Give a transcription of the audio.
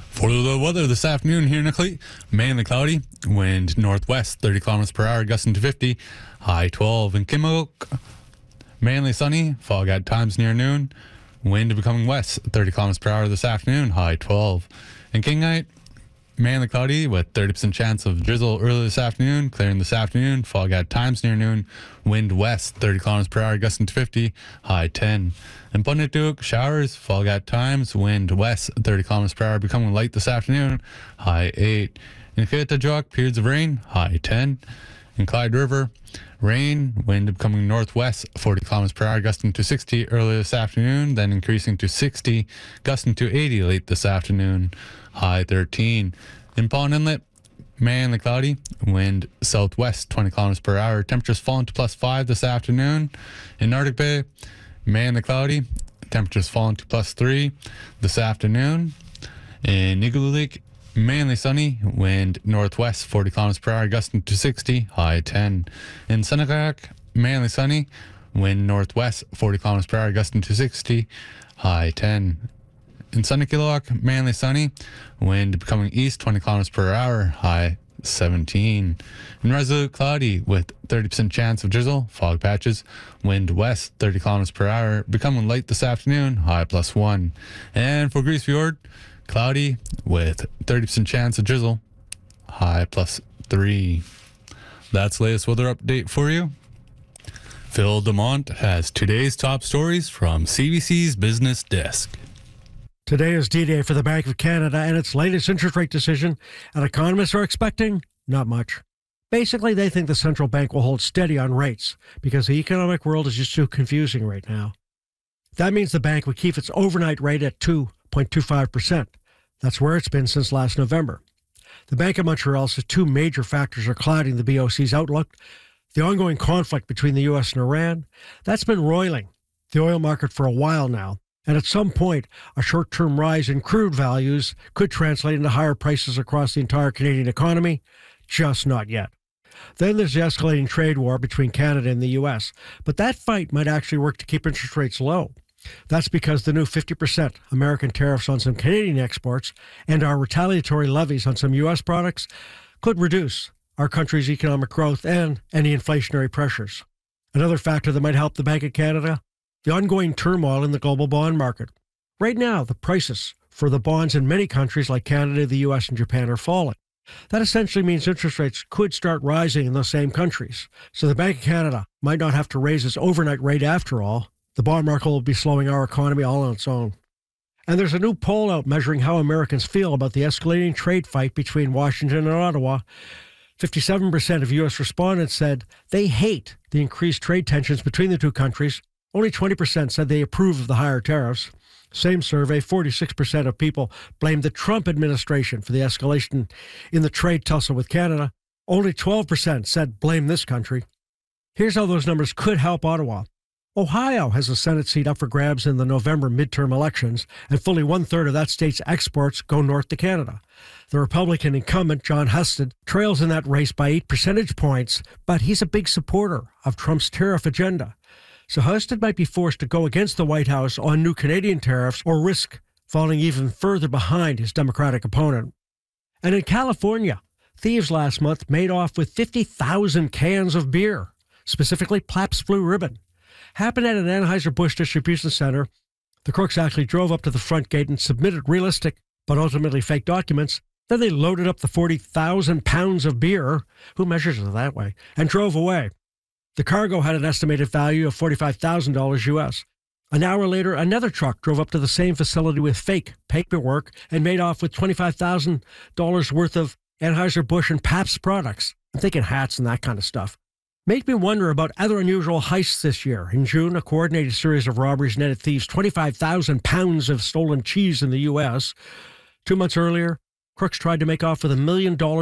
For the weather this afternoon here in Nickley, mainly cloudy, wind northwest 30 kilometers per hour, gusting to 50, high 12. In Kimmelk, mainly sunny, fog at times near noon, wind becoming west 30 kilometers per hour this afternoon, high 12. In Kingnight, mainly cloudy with 30% chance of drizzle early this afternoon, clearing this afternoon, fog at times near noon, wind west 30 kilometers per hour, gusting to 50, high 10. In Punituk, showers, fog at times, wind west 30 kilometers per hour, becoming light this afternoon, high 8. In Kitajuk, periods of rain, high 10. In Clyde River, rain, wind becoming northwest 40 kilometers per hour, gusting to 60 early this afternoon, then increasing to 60, gusting to 80 late this afternoon, high 13. In Pond Inlet, mainly cloudy, wind southwest 20 kilometers per hour, temperatures falling to +5 this afternoon. In Arctic Bay, mainly cloudy, temperatures falling to +3 this afternoon. In Igloolik, mainly sunny, wind northwest 40 kilometers per hour, gusting to 60, high 10. In Senecac, mainly sunny, wind northwest 40 kilometers per hour, gusting to 60, high 10. In Sunnykiloak, mainly sunny, wind becoming east 20 kilometers per hour, high 17. In Resolute, cloudy with 30% chance of drizzle, fog patches, wind west 30 kilometers per hour, becoming light this afternoon, high +1. And for Grise Fjord, cloudy with 30% chance of drizzle, high +3. That's the latest weather update for you. Phil Demont has today's top stories from CBC's Business Desk. Today is D-Day for the Bank of Canada and its latest interest rate decision, and economists are expecting not much. Basically, they think the central bank will hold steady on rates because the economic world is just too confusing right now. That means the bank would keep its overnight rate at 2.25%. That's where it's been since last November. The Bank of Montreal says two major factors are clouding the BOC's outlook. The ongoing conflict between the U.S. and Iran, that's been roiling the oil market for a while now. And at some point, a short-term rise in crude values could translate into higher prices across the entire Canadian economy, just not yet. Then there's the escalating trade war between Canada and the U.S., but that fight might actually work to keep interest rates low. That's because the new 50% American tariffs on some Canadian exports and our retaliatory levies on some U.S. products could reduce our country's economic growth and any inflationary pressures. Another factor that might help the Bank of Canada, the ongoing turmoil in the global bond market. Right now, the prices for the bonds in many countries like Canada, the U.S., and Japan are falling. That essentially means interest rates could start rising in those same countries. So the Bank of Canada might not have to raise its overnight rate after all. The bond market will be slowing our economy all on its own. And there's a new poll out measuring how Americans feel about the escalating trade fight between Washington and Ottawa. 57% of U.S. respondents said they hate the increased trade tensions between the two countries. Only 20% said they approve of the higher tariffs. Same survey, 46% of people blamed the Trump administration for the escalation in the trade tussle with Canada. Only 12% said blame this country. Here's how those numbers could help Ottawa. Ohio has a Senate seat up for grabs in the November midterm elections, and fully one-third of that state's exports go north to Canada. The Republican incumbent, John Husted, trails in that race by 8 percentage points, but he's a big supporter of Trump's tariff agenda. So Husted might be forced to go against the White House on new Canadian tariffs or risk falling even further behind his Democratic opponent. And in California, thieves last month made off with 50,000 cans of beer, specifically Pabst Blue Ribbon. Happened at an Anheuser-Busch distribution center. The crooks actually drove up to the front gate and submitted realistic but ultimately fake documents. Then they loaded up the 40,000 pounds of beer, who measures it that way, and drove away. The cargo had an estimated value of $45,000 US. An hour later, another truck drove up to the same facility with fake paperwork and made off with $25,000 worth of Anheuser-Busch and Pabst products. I'm thinking hats and that kind of stuff. Make me wonder about other unusual heists this year. In June, a coordinated series of robberies netted thieves 25,000 pounds of stolen cheese in the U.S. 2 months earlier, crooks tried to make off with $1 million